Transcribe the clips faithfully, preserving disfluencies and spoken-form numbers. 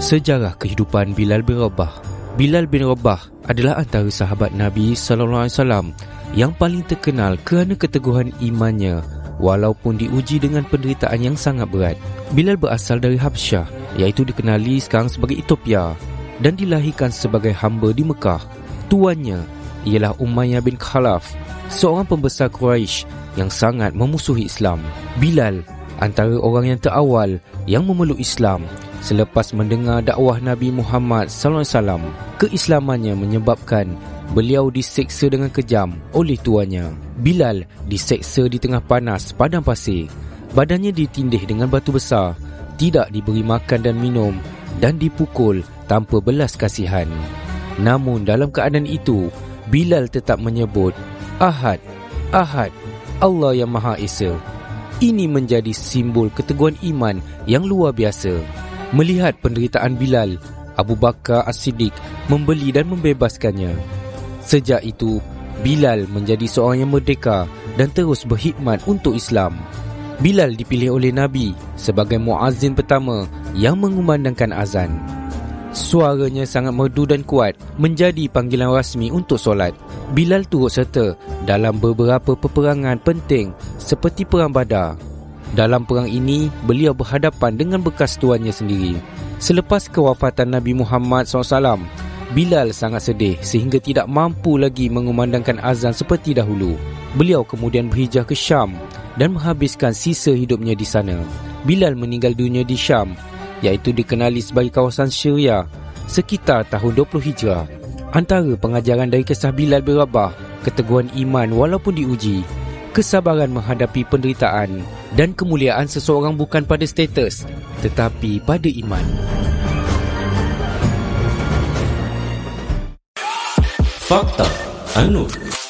Sejarah kehidupan Bilal bin Rabah. Bilal bin Rabah adalah antara sahabat Nabi sallallahu alaihi wasallam yang paling terkenal kerana keteguhan imannya walaupun diuji dengan penderitaan yang sangat berat. Bilal berasal dari Habsyah, iaitu dikenali sekarang sebagai Ethiopia, dan dilahirkan sebagai hamba di Mekah. Tuannya ialah Umayyah bin Khalaf, seorang pembesar Quraisy yang sangat memusuhi Islam. Bilal antara orang yang terawal yang memeluk Islam selepas mendengar dakwah Nabi Muhammad sallallahu alaihi wasallam. Keislamannya menyebabkan beliau diseksa dengan kejam oleh tuannya. Bilal diseksa di tengah panas padang pasir. Badannya ditindih dengan batu besar, tidak diberi makan dan minum, dan dipukul tanpa belas kasihan. Namun dalam keadaan itu, Bilal tetap menyebut Ahad, Ahad, Allah yang Maha Esa. Ini menjadi simbol keteguhan iman yang luar biasa. Melihat penderitaan Bilal, Abu Bakar As-Siddiq membeli dan membebaskannya. Sejak itu, Bilal menjadi seorang yang merdeka dan terus berkhidmat untuk Islam. Bilal dipilih oleh Nabi sebagai muazzin pertama yang mengumandangkan azan. Suaranya sangat merdu dan kuat, menjadi panggilan rasmi untuk solat. Bilal turut serta dalam beberapa peperangan penting seperti Perang Badar. Dalam perang ini, beliau berhadapan dengan bekas tuannya sendiri. Selepas kewafatan Nabi Muhammad sallallahu alaihi wasallam, Bilal sangat sedih sehingga tidak mampu lagi mengumandangkan azan seperti dahulu. Beliau kemudian berhijrah ke Syam dan menghabiskan sisa hidupnya di sana. Bilal meninggal dunia di Syam, iaitu dikenali sebagai kawasan Syria, sekitar tahun dua puluh Hijrah. Antara pengajaran dari kisah Bilal bin Rabah, keteguhan iman walaupun diuji, kesabaran menghadapi penderitaan, dan kemuliaan seseorang bukan pada status tetapi pada iman. Fakta An-Nur.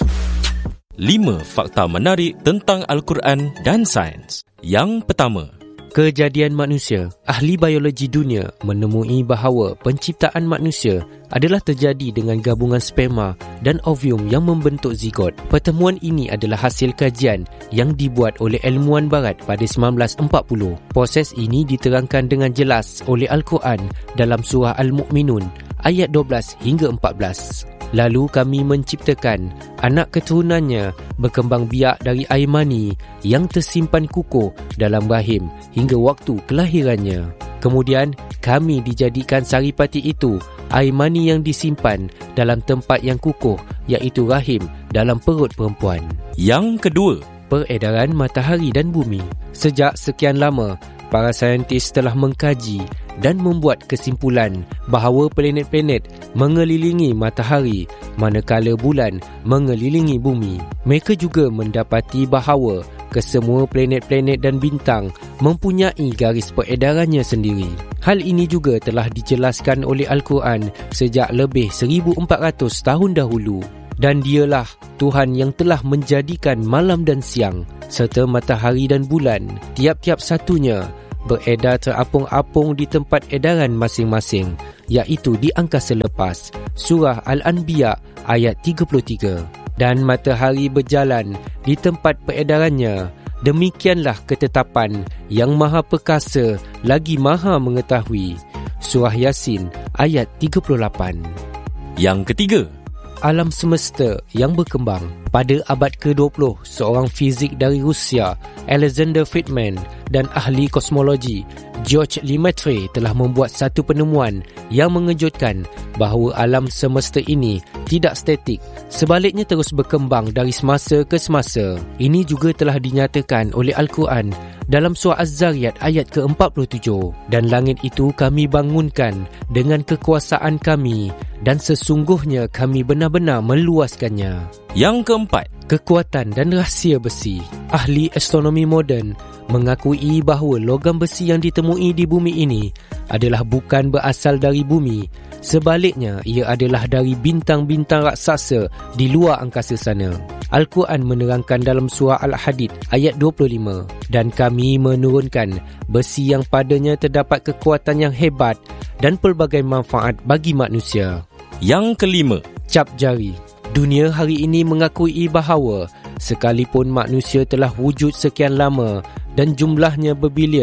lima fakta menarik tentang Al-Quran dan sains. Yang pertama, kejadian manusia. Ahli biologi dunia menemui bahawa penciptaan manusia adalah terjadi dengan gabungan sperma dan ovium yang membentuk zigot. Pertemuan ini adalah hasil kajian yang dibuat oleh ilmuwan barat pada sembilan belas empat puluh. Proses ini diterangkan dengan jelas oleh Al-Quran dalam surah Al-Mu'minun ayat dua belas hingga empat belas. Lalu kami menciptakan anak keturunannya berkembang biak dari air mani yang tersimpan kukuh dalam rahim hingga waktu kelahirannya. Kemudian kami dijadikan saripati itu, air mani yang disimpan dalam tempat yang kukuh, iaitu rahim dalam perut perempuan. Yang kedua, peredaran matahari dan bumi. Sejak sekian lama, para saintis telah mengkaji dan membuat kesimpulan bahawa planet-planet mengelilingi matahari manakala bulan mengelilingi bumi. Mereka juga mendapati bahawa kesemua planet-planet dan bintang mempunyai garis peredarannya sendiri. Hal ini juga telah dijelaskan oleh Al-Quran sejak lebih seribu empat ratus tahun dahulu. Dan dialah Tuhan yang telah menjadikan malam dan siang serta matahari dan bulan, tiap-tiap satunya beredar terapung-apung di tempat edaran masing-masing, iaitu di angkasa lepas. Surah Al-Anbiya ayat tiga puluh tiga. Dan matahari berjalan di tempat peredarannya. Demikianlah ketetapan yang maha perkasa lagi maha mengetahui. Surah Yasin ayat tiga puluh lapan. Yang ketiga, alam semesta yang berkembang. Pada abad ke dua puluh, seorang fizik dari Rusia, Alexander Friedman, dan ahli kosmologi George Lemaitre telah membuat satu penemuan yang mengejutkan bahawa alam semesta ini tidak statik, sebaliknya terus berkembang dari semasa ke semasa. Ini juga telah dinyatakan oleh Al-Quran dalam surah Az-Zariyat ayat ke empat puluh tujuh. Dan langit itu kami bangunkan dengan kekuasaan kami, dan sesungguhnya kami benar-benar meluaskannya. Yang keempat, kekuatan dan rahsia besi. Ahli astronomi moden mengakui bahawa logam besi yang ditemui di bumi ini adalah bukan berasal dari bumi. Sebaliknya, ia adalah dari bintang-bintang raksasa di luar angkasa sana. Al-Quran menerangkan dalam surah Al-Hadid ayat dua puluh lima, dan kami menurunkan besi yang padanya terdapat kekuatan yang hebat dan pelbagai manfaat bagi manusia. Yang kelima, cap jari. Dunia hari ini mengakui bahawa sekalipun manusia telah wujud sekian lama dan jumlahnya berbilion,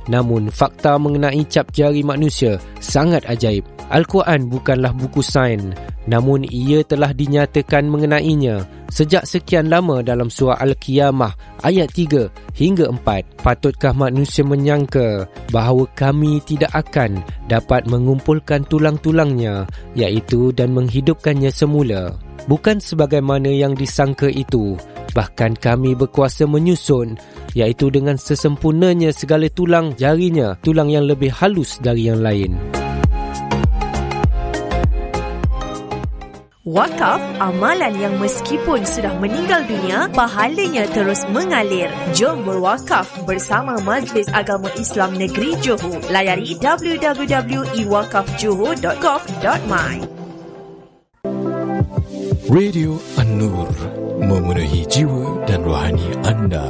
Namun, fakta mengenai cap jari manusia sangat ajaib. Al-Quran bukanlah buku sains, namun ia telah dinyatakan mengenainya sejak sekian lama dalam surah Al-Qiyamah ayat tiga hingga empat. Patutkah manusia menyangka bahawa kami tidak akan dapat mengumpulkan tulang-tulangnya, iaitu dan menghidupkannya semula? Bukan sebagaimana yang disangka itu, bahkan kami berkuasa menyusun, iaitu dengan sesempurnanya segala tulang jarinya, tulang yang lebih halus dari yang lain. Wakaf, amalan yang meskipun sudah meninggal dunia, pahalanya terus mengalir. Jom berwakaf bersama Majlis Agama Islam Negeri Johor. Layari w w w dot i wakaf johor dot gov dot my. Radio An-Nur, memenuhi jiwa dan rohani anda.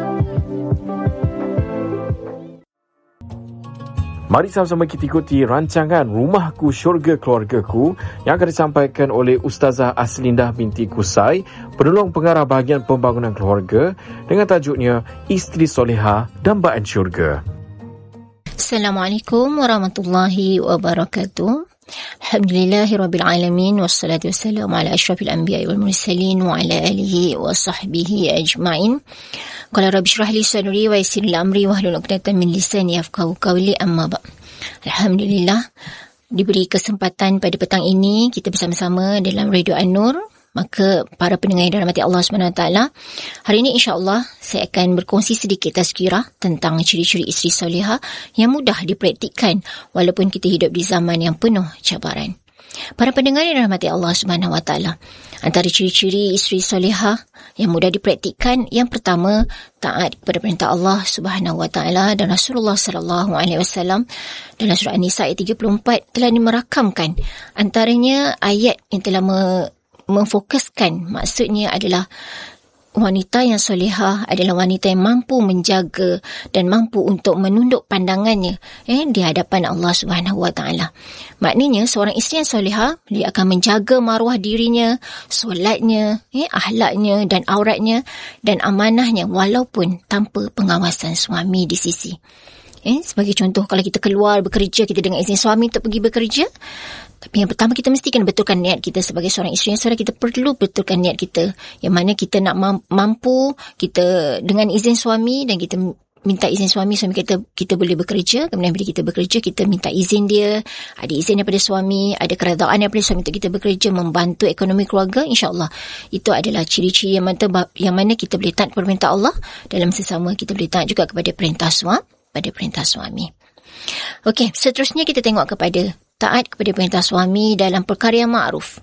Mari sama-sama kita ikuti rancangan Rumahku Syurga Keluargaku yang akan disampaikan oleh Ustazah Aslindah binti Kusai, penolong pengarah bahagian pembangunan keluarga, dengan tajuknya Isteri Solehah Dambaan Syurga. Assalamualaikum warahmatullahi wabarakatuh. Alhamdulillahirabbil alamin wassalatu wassalamu ala asyrafil anbiya'i wal mursalin wa ala alihi wa sahbihi ajma'in. Qala rabbi shrah li sadri wa yassir li amri wahlul 'uqdatam min lisani yafqahu qawli, amma ba'. Alhamdulillah, diberi kesempatan pada petang ini kita bersama-sama dalam Radio An-Nur. Maka para pendengar yang dirahmati Allah subhanahu wa taala, hari ini insya-Allah saya akan berkongsi sedikit tazkirah tentang ciri-ciri isteri solehah yang mudah dipraktikkan walaupun kita hidup di zaman yang penuh cabaran. Para pendengar yang dirahmati Allah subhanahu wa taala, antara ciri-ciri isteri solehah yang mudah dipraktikkan, yang pertama, taat kepada perintah Allah subhanahu wa taala dan Rasulullah sallallahu alaihi wasallam. Dalam surah An-Nisa ayat tiga puluh empat telah dimerakamkan antaranya ayat yang telah me- memfokuskan, maksudnya adalah wanita yang solehah adalah wanita yang mampu menjaga dan mampu untuk menunduk pandangannya eh, di hadapan Allah Subhanahu Wa Taala. Maknanya seorang isteri yang solehah, dia akan menjaga maruah dirinya, solatnya, eh, akhlaknya dan auratnya dan amanahnya walaupun tanpa pengawasan suami di sisi. Eh, sebagai contoh, kalau kita keluar bekerja, kita dengan izin suami untuk pergi bekerja, tapi yang pertama kita mesti kena betulkan niat kita sebagai seorang isteri yang soleh. Kita perlu betulkan niat kita, yang mana kita nak mampu, kita dengan izin suami dan kita minta izin suami, suami kita kita boleh bekerja. Kemudian bila kita bekerja, kita minta izin dia, ada izin daripada suami, ada keredaan daripada suami untuk kita bekerja, membantu ekonomi keluarga. InsyaAllah itu adalah ciri-ciri yang mana, yang mana kita boleh taat kepada perintah Allah, dalam sesama kita boleh taat juga kepada perintah suami, pada perintah suami. Okey, seterusnya kita tengok kepada taat kepada perintah suami dalam perkara yang ma'ruf.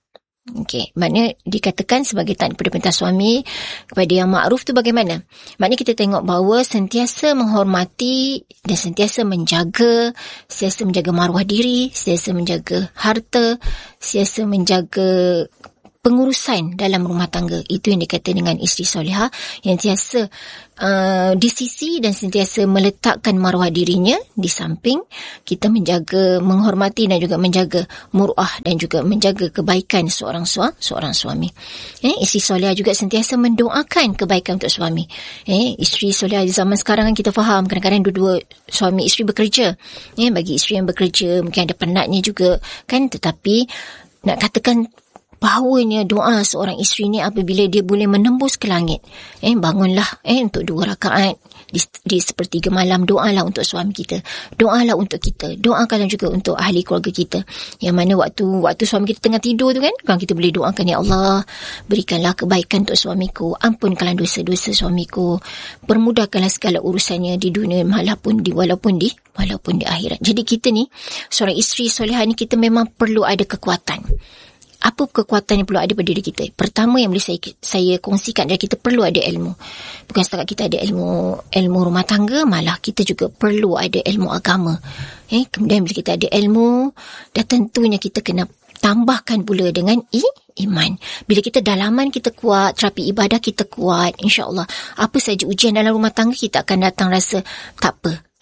Okey, maknanya dikatakan sebagai taat kepada perintah suami kepada yang ma'ruf tu bagaimana? Maknanya kita tengok bahawa sentiasa menghormati dan sentiasa menjaga, sentiasa menjaga maruah diri, sentiasa menjaga harta, sentiasa menjaga pengurusan dalam rumah tangga. Itu yang dikatakan dengan isteri solehah, yang sentiasa uh, di sisi dan sentiasa meletakkan maruah dirinya di samping. Kita menjaga, menghormati dan juga menjaga muruah dan juga menjaga kebaikan seorang suami. Seorang suami. Eh, isteri solehah juga sentiasa mendoakan kebaikan untuk suami. Eh, isteri solehah di zaman sekarang kan kita faham, kadang-kadang dua-dua suami isteri bekerja. Eh, bagi isteri yang bekerja mungkin ada penatnya juga kan, tetapi nak katakan bahawanya doa seorang isteri ni apabila dia boleh menembus ke langit. Eh, bangunlah eh, untuk dua rakaat di, di sepertiga malam, doalah untuk suami kita, doalah untuk kita, doakanlah juga untuk ahli keluarga kita. Yang mana waktu waktu suami kita tengah tidur tu kan, kan kita boleh doakan, ya Allah, berikanlah kebaikan untuk suamiku, ampunkanlah dosa-dosa suamiku, permudahkanlah segala urusannya di dunia walaupun di walaupun di walaupun di akhirat. Jadi kita ni seorang isteri solehah ni, kita memang perlu ada kekuatan. Apa kekuatan yang perlu ada pada diri kita? Pertama yang boleh saya, saya kongsikan adalah kita perlu ada ilmu. Bukan setakat kita ada ilmu ilmu rumah tangga, malah kita juga perlu ada ilmu agama. Eh, kemudian bila kita ada ilmu, dah tentunya kita kena tambahkan pula dengan i, iman. Bila kita dalaman kita kuat, terapi ibadah kita kuat, insya-Allah apa saja ujian dalam rumah tangga kita akan datang rasa tak apa.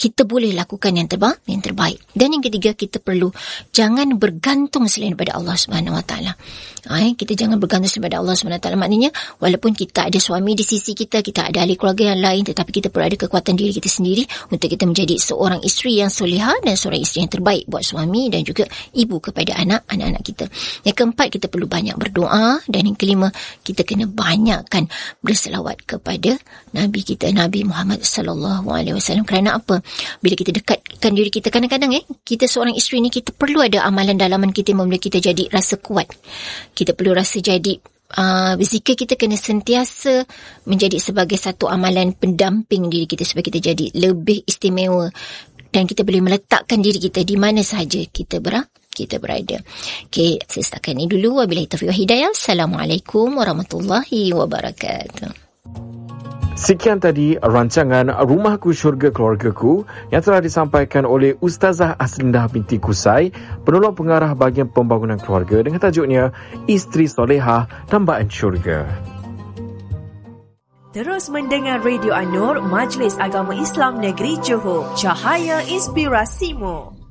kita boleh lakukan yang terbaik, yang terbaik. Dan yang ketiga, kita perlu jangan bergantung selain daripada Allah Subhanahu Wa Taala. Ha, kita jangan bergantung selain daripada Allah Subhanahu Wa Taala. Maknanya walaupun kita ada suami di sisi kita, kita ada ahli keluarga yang lain, tetapi kita perlu ada kekuatan diri kita sendiri untuk kita menjadi seorang isteri yang solehah dan seorang isteri yang terbaik buat suami dan juga ibu kepada anak anak-anak kita. Yang keempat, kita perlu banyak berdoa, dan yang kelima, kita kena banyakkan berselawat kepada Nabi kita, Nabi Muhammad sallallahu alaihi wasallam. Kerana apa? Bila kita dekatkan diri kita, kadang-kadang eh kita seorang isteri ni, kita perlu ada amalan dalaman kita yang membuat kita jadi rasa kuat. Kita perlu rasa jadi Uh, zikir kita kena sentiasa menjadi sebagai satu amalan pendamping diri kita supaya kita jadi lebih istimewa dan kita boleh meletakkan diri kita di mana sahaja kita berada. Kita berada. Okey, saya setakat ini dulu. Wabillahi taufiq wal hidayah. Assalamualaikum warahmatullahi wabarakatuh. Sekian tadi rancangan Rumahku Syurga Keluargaku yang telah disampaikan oleh Ustazah Aslindah binti Kusai, penolong pengarah bahagian pembangunan keluarga, dengan tajuknya Isteri Solehah Dambaan Syurga. Terus mendengar Radio An-Nur, Majlis Agama Islam Negeri Johor, Cahaya Inspirasimu.